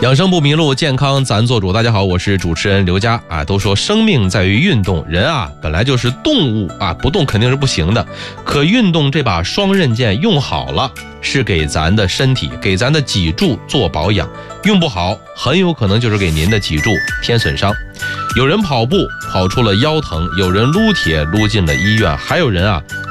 养生不迷路，健康咱做主。大家好，我是主持人刘佳啊。都说生命在于运动，人啊本来就是动物啊，不动肯定是不行的。可运动这把双刃剑用好了，是给咱的身体、给咱的脊柱做保养；用不好，很有可能就是给您的脊柱添损伤。有人跑步跑出了腰疼，有人撸铁撸进了医院，还有人啊